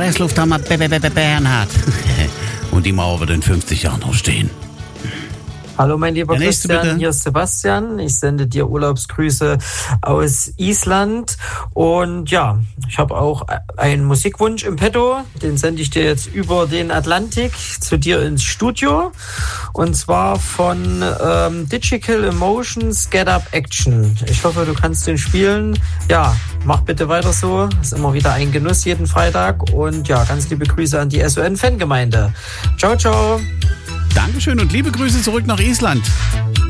Presslufthammer Bernhard. Und die Mauer wird in 50 Jahren noch stehen. Hallo mein lieber Der nächste, Christian, bitte. hier ist Sebastian. Ich sende dir Urlaubsgrüße aus Island. Und ja, ich habe auch einen Musikwunsch im Petto. Den sende ich dir jetzt über den Atlantik zu dir ins Studio. Und zwar von Digital Emotions Get Up Action. Ich hoffe, du kannst den spielen. Ja, mach bitte weiter so. Ist immer wieder ein Genuss jeden Freitag. Und ja, ganz liebe Grüße an die SON-Fangemeinde. Ciao, ciao. Dankeschön und liebe Grüße zurück nach Island.